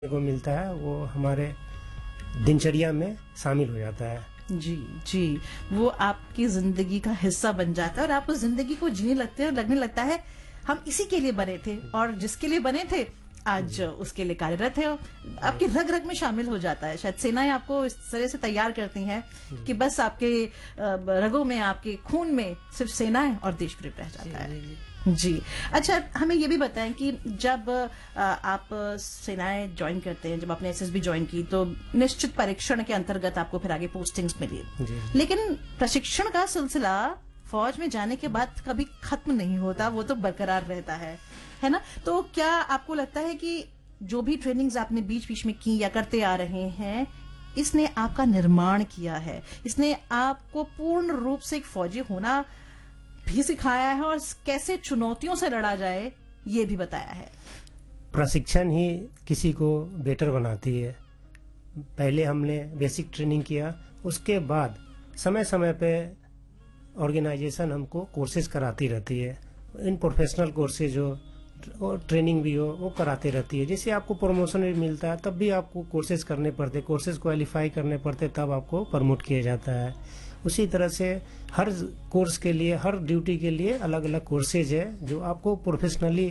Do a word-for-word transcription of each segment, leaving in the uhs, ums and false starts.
को मिलता है वो हमारे दिनचर्या में शामिल हो जाता है। जी जी, वो आपकी जिंदगी का हिस्सा बन जाता है और आप उस जिंदगी को जीने लगते हैं और लगने लगता है हम इसी के लिए बने थे और जिसके लिए बने थे आज उसके लिए कार्यरत है। आपके रग रग में शामिल हो जाता है। शायद सेनाएं आपको इस तरह से तैयार करती हैं कि बस आपके रगों में, आपके खून में सिर्फ सेनाएं और देश प्रेम रह जाता है। जी, अच्छा, हमें ये भी बताएं कि जब आप सेनाएं ज्वाइन करते हैं, जब आपने एसएसबी ज्वाइन की तो निश्चित परीक्षण के अंतर्गत आपको फिर आगे पोस्टिंग्स मिली, लेकिन प्रशिक्षण का सिलसिला फौज में जाने के बाद कभी खत्म नहीं होता, वो तो बरकरार रहता है, है ना? तो क्या आपको लगता है कि जो भी ट्रेनिंग्स आपने बीच बीच में की या करते आ रहे हैं, इसने आपका निर्माण किया है, इसने आपको पूर्ण रूप से एक फौजी होना भी सिखाया है और कैसे चुनौतियों से लड़ा जाए ये भी बताया है? प्रशिक्षण ही किसी को बेटर बनाती है। पहले हमने बेसिक ट्रेनिंग किया, उसके बाद समय समय पे ऑर्गेनाइजेशन हमको कोर्सेज कराती रहती है। इन प्रोफेशनल कोर्सेज हो और ट्रेनिंग भी हो वो कराती रहती है। जैसे आपको प्रमोशन भी मिलता है तब भी आपको कोर्सेज करने पड़ते, कोर्सेज क्वालिफाई करने पड़ते, तब आपको प्रमोट किया जाता है। उसी तरह से हर कोर्स के लिए, हर ड्यूटी के लिए अलग अलग कोर्सेज है जो आपको प्रोफेशनली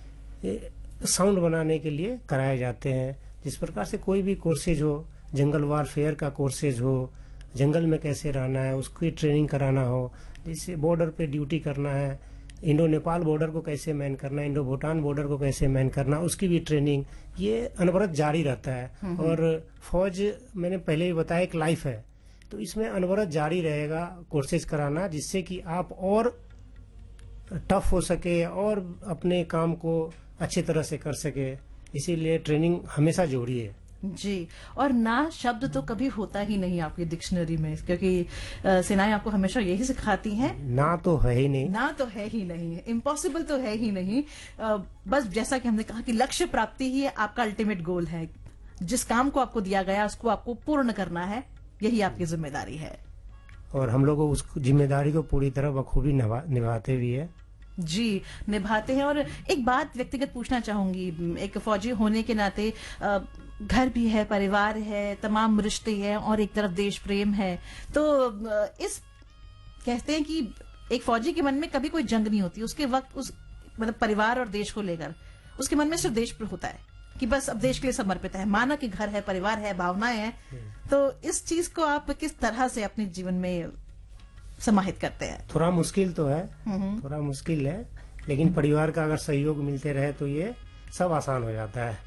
साउंड बनाने के लिए कराए जाते हैं। जिस प्रकार से कोई भी कोर्सेज हो, जंगल वारफेयर का कोर्सेज हो, जंगल में कैसे रहना है उसकी ट्रेनिंग कराना हो, जैसे बॉर्डर पे ड्यूटी करना है, इंडो नेपाल बॉर्डर को कैसे मैन करना है, इंडो भूटान बॉर्डर को कैसे मैन करना, उसकी भी ट्रेनिंग ये अनवरत जारी रहता है। और फौज, मैंने पहले ही बताया, एक लाइफ है, तो इसमें अनवरत जारी रहेगा कोर्सेज कराना, जिससे कि आप और टफ हो सके और अपने काम को अच्छी तरह से कर सके। इसीलिए ट्रेनिंग हमेशा जरूरी है। जी, और ना शब्द तो कभी होता ही नहीं आपकी डिक्शनरी में, क्योंकि सेनाएं आपको हमेशा यही सिखाती हैं, ना तो है ही नहीं, ना तो है ही नहीं, इम्पॉसिबल तो है ही नहीं। आ, बस जैसा कि हमने कहा कि लक्ष्य प्राप्ति ही आपका अल्टीमेट गोल है। जिस काम को आपको दिया गया उसको आपको पूर्ण करना है, यही आपकी जिम्मेदारी है और हम लोग उस जिम्मेदारी को पूरी तरह बखूबी निभाते भी है। जी, निभाते हैं। और एक बात व्यक्तिगत पूछना चाहूंगी, एक फौजी होने के नाते घर भी है, परिवार है, तमाम रिश्ते हैं और एक तरफ देश प्रेम है, तो इस कहते हैं कि एक फौजी के मन में कभी कोई जंग नहीं होती, उसके वक्त उस मतलब परिवार और देश को लेकर उसके मन में सिर्फ देश होता है कि बस अब देश के लिए समर्पित है, माना कि घर है, परिवार है, भावनाएं हैं। तो इस चीज को आप किस तरह से अपने जीवन में समाहित करते हैं? थोड़ा मुश्किल तो है, थोड़ा मुश्किल है, लेकिन परिवार का अगर सहयोग मिलते रहे तो ये सब आसान हो जाता है।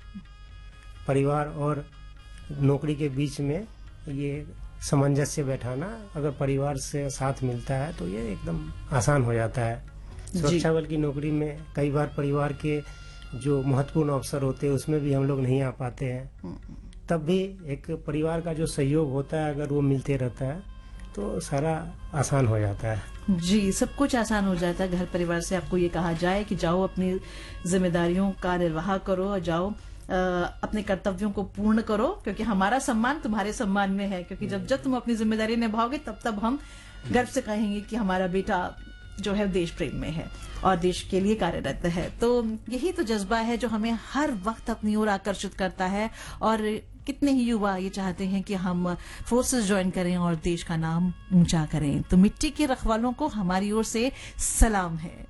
परिवार और नौकरी के बीच में ये सामंजस्य बैठाना, अगर परिवार से साथ मिलता है तो ये एकदम आसान हो जाता है। सुरक्षा बल की नौकरी में कई बार परिवार के जो महत्वपूर्ण अवसर होते हैं उसमें भी हम लोग नहीं आ पाते हैं, तब भी एक परिवार का जो सहयोग होता है अगर वो मिलते रहता है तो सारा आसान हो जाता है। जी, सब कुछ आसान हो जाता है। घर परिवार से आपको ये कहा जाए कि जाओ अपनी जिम्मेदारियों का निर्वाह करो और जाओ आ, अपने कर्तव्यों को पूर्ण करो, क्योंकि हमारा सम्मान तुम्हारे सम्मान में है, क्योंकि जब जब तुम अपनी जिम्मेदारी निभाओगे तब तब हम गर्व से कहेंगे कि हमारा बेटा जो है देश प्रेम में है और देश के लिए कार्यरत है। तो यही तो जज्बा है जो हमें हर वक्त अपनी ओर आकर्षित करता है और कितने ही युवा ये चाहते हैं कि हम फोर्सेस ज्वाइन करें और देश का नाम ऊंचा करें। तो मिट्टी के रखवालों को हमारी ओर से सलाम है।